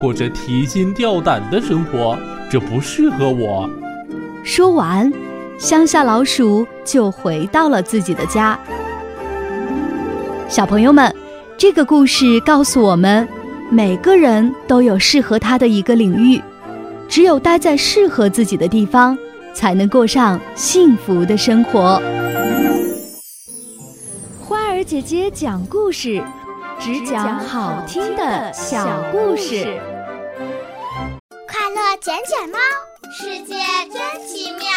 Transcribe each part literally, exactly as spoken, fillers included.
过着提心吊胆的生活，这不适合我。 说完，乡下老鼠就回到了自己的家。小朋友们，这个故事告诉我们，每个人都有适合他的一个领域，只有待在适合自己的地方，才能过上幸福的生活。花儿姐姐讲故事，只讲好听的小故事。 快乐捡捡猫，世界真奇妙。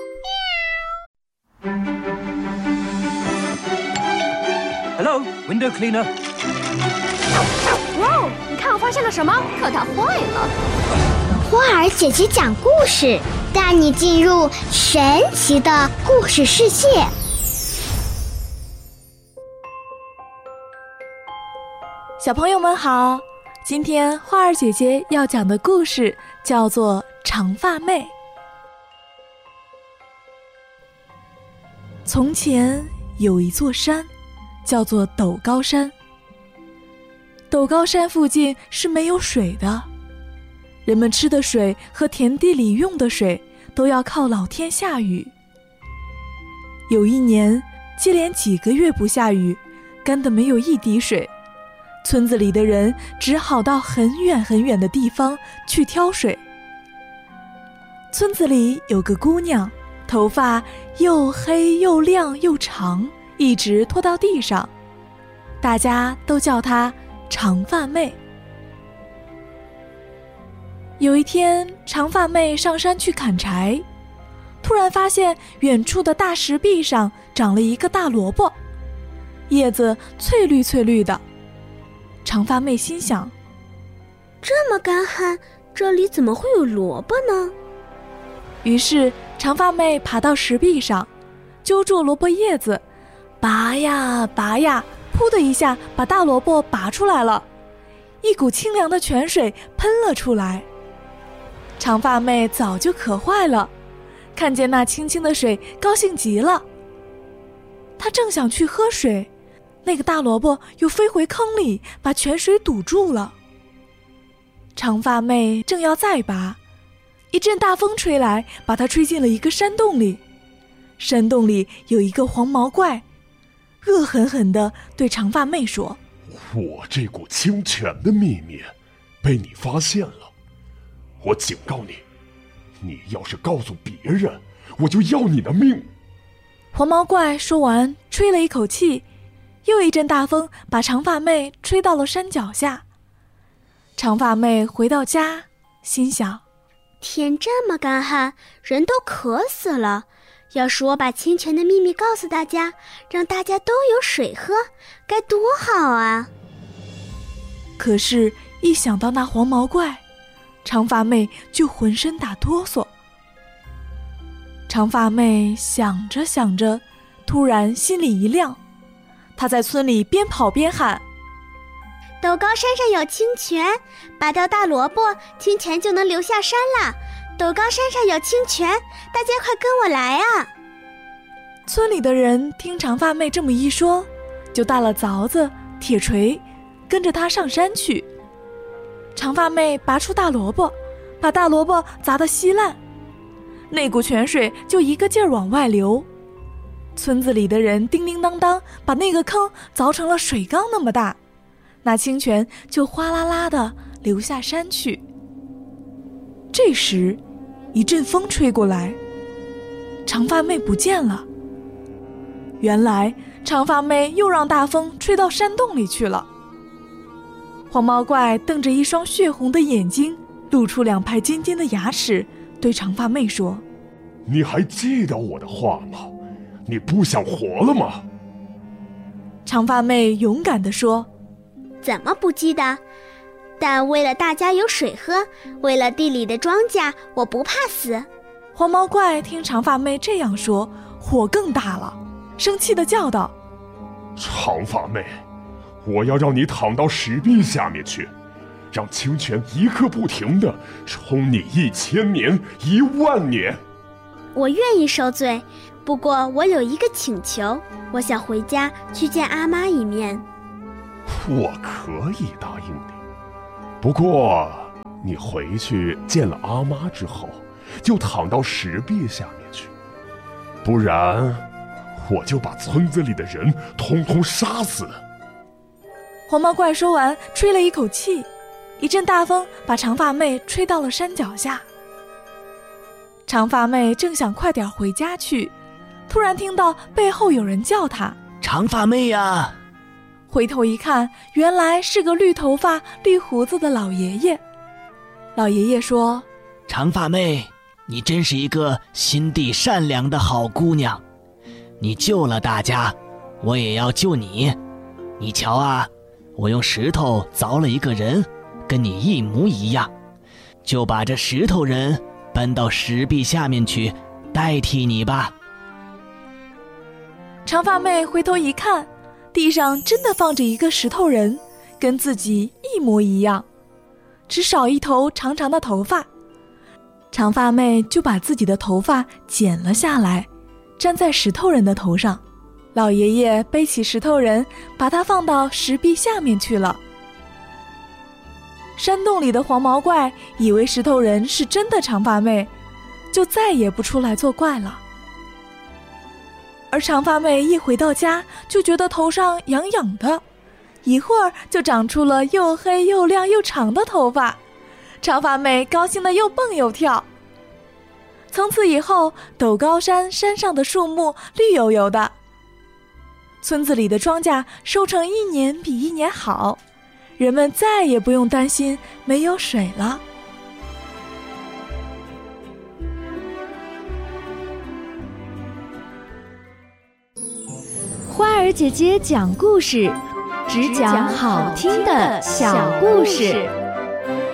Hello, window cleaner. 哇哦，你看我发现了什么？可它坏了。 花儿姐姐讲故事，带你进入神奇的故事世界。 小朋友们好，今天花儿姐姐要讲的故事叫做长发妹。从前有一座山，叫做陡高山。陡高山附近是没有水的，人们吃的水和田地里用的水都要靠老天下雨。有一年，接连几个月不下雨，干得没有一滴水，村子里的人只好到很远很远的地方去挑水。村子里有个姑娘，头发又黑又亮又长，一直拖到地上，大家都叫她长发妹。有一天，长发妹上山去砍柴，突然发现远处的大石壁上长了一个大萝卜，叶子翠绿翠绿的。长发妹心想， 这么干旱，这里怎么会有萝卜呢？ 于是长发妹爬到石壁上，揪住萝卜叶子，拔呀拔呀，噗的一下把大萝卜拔出来了，一股清凉的泉水喷了出来。长发妹早就渴坏了，看见那清清的水，高兴极了。她正想去喝水，那个大萝卜又飞回坑里，把泉水堵住了。长发妹正要再拔，一阵大风吹来，把她吹进了一个山洞里。山洞里有一个黄毛怪，恶狠狠地对长发妹说： 我这股清泉的秘密被你发现了，我警告你，你要是告诉别人，我就要你的命。 黄毛怪说完，吹了一口气，又一阵大风把长发妹吹到了山脚下。长发妹回到家，心想， 天这么干旱，人都渴死了，要是我把清泉的秘密告诉大家，让大家都有水喝，该多好啊。 可是一想到那黄毛怪，长发妹就浑身打哆嗦。长发妹想着想着，突然心里一亮，她在村里边跑边喊， 陡高山上有清泉，拔掉大萝卜，清泉就能流下山了。陡高山上有清泉，大家快跟我来啊！ 村里的人听长发妹这么一说，就带了凿子、铁锤，跟着她上山去。长发妹拔出大萝卜，把大萝卜砸得稀烂，那股泉水就一个劲儿往外流。村子里的人叮叮当当，把那个坑凿成了水缸那么大，那清泉就哗啦啦地流下山去。这时，一阵风吹过来，长发妹不见了。原来，长发妹又让大风吹到山洞里去了。黄毛怪瞪着一双血红的眼睛，露出两排尖尖的牙齿，对长发妹说： 你还记得我的话吗？你不想活了吗？ 长发妹勇敢地说： 怎么不记得？但为了大家有水喝，为了地里的庄稼，我不怕死。 黄毛怪听长发妹这样说，火更大了，生气地叫道： 长发妹，我要让你躺到石壁下面去，让清泉一刻不停地冲你一千年一万年。 我愿意受罪，不过我有一个请求，我想回家去见阿妈一面。 我可以答应你，不过你回去见了阿妈之后，就躺到石壁下面去，不然我就把村子里的人通通杀死。 黄毛怪说完，吹了一口气，一阵大风把长发妹吹到了山脚下。长发妹正想快点回家去，突然听到背后有人叫她： 长发妹呀！ 回头一看，原来是个绿头发绿胡子的老爷爷。老爷爷说： 长发妹，你真是一个心地善良的好姑娘，你救了大家，我也要救你。你瞧啊，我用石头凿了一个人，跟你一模一样，就把这石头人搬到石壁下面去，代替你吧。 长发妹回头一看，地上真的放着一个石头人，跟自己一模一样，只少一头长长的头发。长发妹就把自己的头发剪了下来，粘在石头人的头上。老爷爷背起石头人，把它放到石壁下面去了。山洞里的黄毛怪以为石头人是真的长发妹，就再也不出来作怪了。而长发妹一回到家，就觉得头上痒痒的，一会儿就长出了又黑又亮又长的头发。长发妹高兴得又蹦又跳。从此以后，陡高山山上的树木绿油油的，村子里的庄稼收成一年比一年好，人们再也不用担心没有水了。 花儿姐姐讲故事，只讲好听的小故事。